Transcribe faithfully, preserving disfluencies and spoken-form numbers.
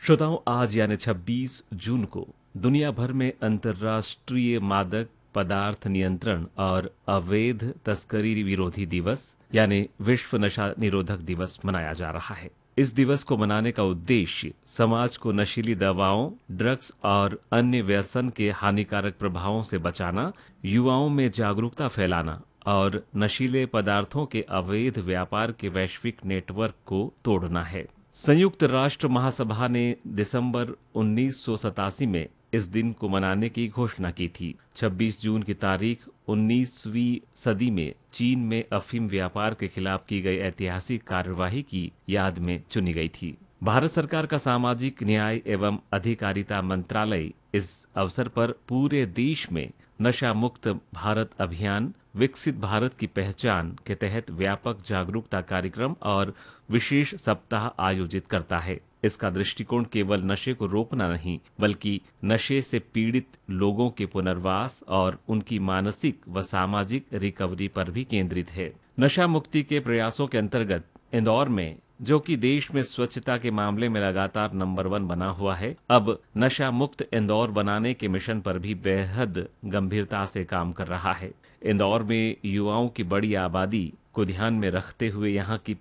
श्रोताओं, आज यानी छब्बीस जून को दुनिया भर में अंतर्राष्ट्रीय मादक पदार्थ नियंत्रण और अवैध तस्करी विरोधी दिवस यानी विश्व नशा निरोधक दिवस मनाया जा रहा है। इस दिवस को मनाने का उद्देश्य समाज को नशीली दवाओं, ड्रग्स और अन्य व्यसन के हानिकारक प्रभावों से बचाना, युवाओं में जागरूकता फैलाना और नशीले पदार्थों के अवैध व्यापार के वैश्विक नेटवर्क को तोड़ना है। संयुक्त राष्ट्र महासभा ने दिसंबर उन्नीस सौ सतासी में इस दिन को मनाने की घोषणा की थी। छब्बीस जून की तारीख उन्नीसवीं सदी में चीन में अफीम व्यापार के खिलाफ की गई ऐतिहासिक कार्यवाही की याद में चुनी गई थी। भारत सरकार का सामाजिक न्याय एवं अधिकारिता मंत्रालय इस अवसर पर पूरे देश में नशा मुक्त भारत अभियान, विकसित भारत की पहचान के तहत व्यापक जागरूकता कार्यक्रम और विशेष सप्ताह आयोजित करता है। इसका दृष्टिकोण केवल नशे को रोकना नहीं, बल्कि नशे से पीड़ित लोगों के पुनर्वास और उनकी मानसिक व सामाजिक रिकवरी पर भी केंद्रित है। नशा मुक्ति के प्रयासों के अंतर्गत इंदौर में, जो कि देश में स्वच्छता के मामले में लगातार नंबर वन बना हुआ है, अब नशा मुक्त इंदौर बनाने के मिशन पर भी बेहद गंभीरता से काम कर रहा है। इंदौर में युवाओं की बड़ी आबादी को ध्यान में रखते हुए यहाँ की